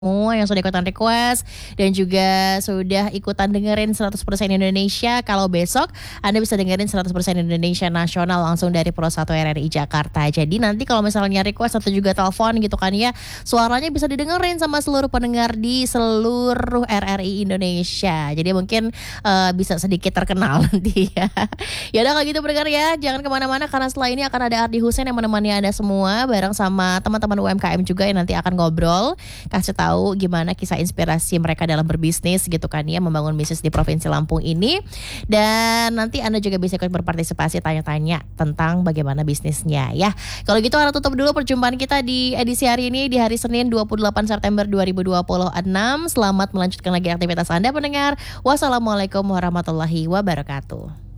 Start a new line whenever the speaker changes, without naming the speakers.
Semua yang sudah ikutan request dan juga sudah ikutan dengerin 100% Indonesia. Kalau besok Anda bisa dengerin 100% Indonesia Nasional langsung dari Pro 1 RRI Jakarta. Jadi nanti kalau misalnya request atau juga telepon gitu kan ya, suaranya bisa didengerin sama seluruh pendengar di seluruh RRI Indonesia. Jadi mungkin bisa sedikit terkenal nanti ya. Ya udah kalau gitu pendengar ya, jangan kemana-mana karena setelah ini akan ada Ardi Hussein yang menemani Anda semua bareng sama teman-teman UMKM juga yang nanti akan ngobrol, kasih tahu gimana kisah inspirasi mereka dalam berbisnis gitu kan ya, membangun bisnis di Provinsi Lampung ini. Dan nanti Anda juga bisa ikut berpartisipasi tanya-tanya tentang bagaimana bisnisnya ya. Kalau gitu Ana tutup dulu perjumpaan kita di edisi hari ini di hari Senin 28 September 2026. Selamat melanjutkan lagi aktivitas Anda pendengar. Wassalamualaikum warahmatullahi wabarakatuh.